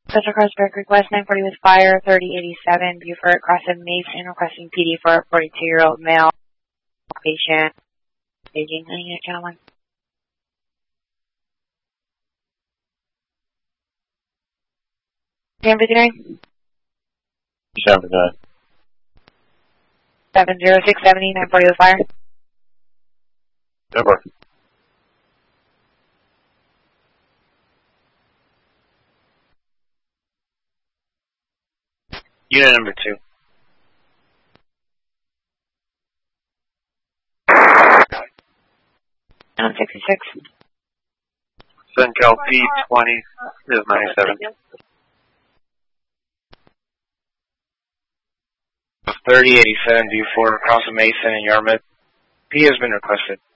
Central Crossburg request 940 with fire, 3087, Buford, crossing Mason, requesting PD for a 42-year-old male patient. Staging, any unit, gentlemen. Sam 59? Sam 59. 70670, 940 with fire. Number. Unit number 2. I'm 66. SunCal P20 is 97. 3087 Buford, across the Mason and Yarmouth. P has been requested.